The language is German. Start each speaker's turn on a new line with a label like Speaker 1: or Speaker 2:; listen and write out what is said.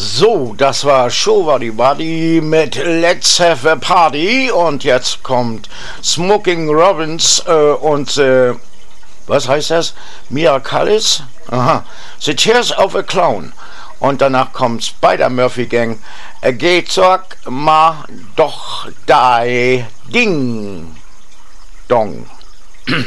Speaker 1: So, das war Showbody Buddy mit Let's Have a Party und jetzt kommt Smoking Robins was heißt das? Mia Callis? Aha. The Tears of a Clown. Und danach kommt Spider-Murphy Gang. Geht sag ma doch dei Ding Dong.